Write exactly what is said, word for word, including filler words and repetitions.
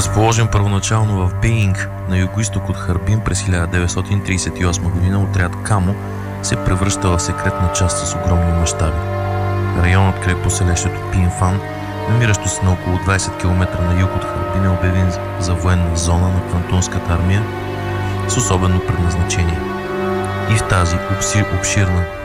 Разположен първоначално в Беинг на югоизток от Харбин през хиляда деветстотин тридесет и осма година, отряд Камо се превръща в секретна част с огромни мащаби. Районът край поселището Пинфан, намиращо се на около двадесет километра на юг от Харбин, е обявен за военна зона на Квантунската армия с особено предназначение. И в тази обширна